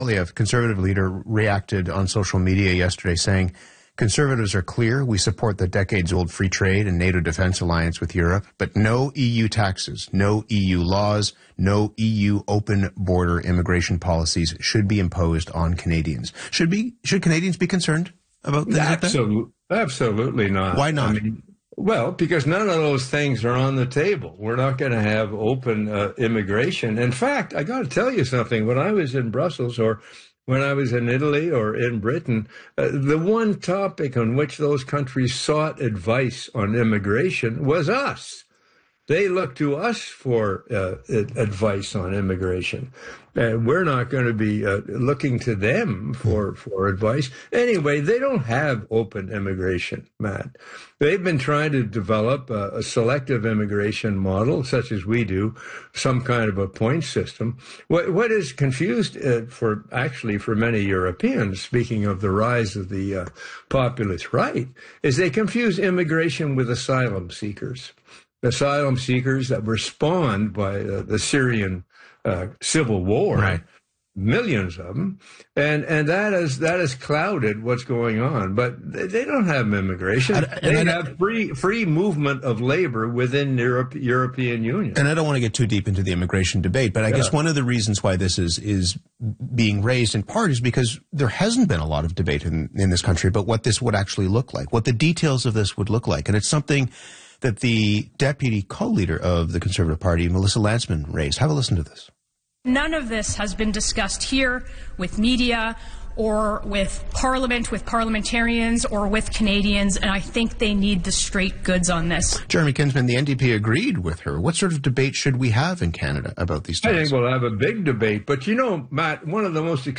A Conservative leader reacted on social media yesterday saying, Conservatives are clear. We support the decades-old free trade and NATO defense alliance with Europe, but no EU taxes, no EU laws, no EU open border immigration policies should be imposed on Canadians. Should Canadians be concerned about things like that? Absolutely not. Why not? Well, because none of those things are on the table. We're not going to have open immigration. In fact, I got to tell you something. When I was in Brussels or when I was in Italy or in Britain, the one topic on which those countries sought advice on immigration was us. They look to us for advice on immigration. We're not going to be looking to them for advice. Anyway, they don't have open immigration, Matt. They've been trying to develop a selective immigration model, such as we do, some kind of a point system. What is confused for many Europeans, speaking of the rise of the populist right, is they confuse immigration with asylum seekers. Asylum seekers that were spawned by the Syrian civil war, right. Millions of them, and that has clouded what's going on. But they don't have immigration; they have free movement of labor within European Union. And I don't want to get too deep into the immigration debate, but I guess one of the reasons why this is being raised in part is because there hasn't been a lot of debate in this country about what this would actually look like, what the details of this would look like, and it's something that the deputy co-leader of the Conservative Party, Melissa Lantsman, raised. Have a listen to this. None of this has been discussed here with media or with Parliament, with parliamentarians, or with Canadians, and I think they need the straight goods on this. Jeremy Kinsman, the NDP agreed with her. What sort of debate should we have in Canada about these topics? I think we'll have a big debate. But, you know, Matt, one of the most